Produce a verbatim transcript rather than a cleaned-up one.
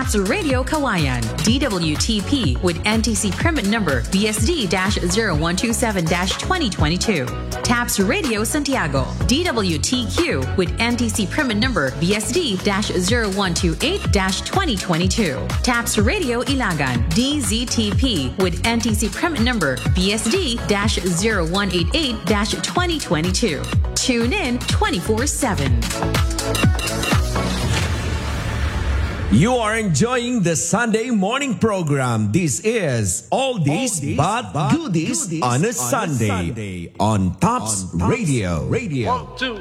TAPS Radio Kawayan, D W T P with N T C permit number B S D zero one two seven twenty twenty-two. TAPS Radio Santiago, D W T Q with N T C permit number B S D zero one two eight twenty twenty-two. TAPS Radio Ilagan, D Z T P with N T C permit number B S D zero one eight eight twenty twenty-two. Tune in twenty-four seven. You are enjoying the Sunday morning program. This is All This But Goodies on a Sunday on TAPS Radio. Radio. One, two,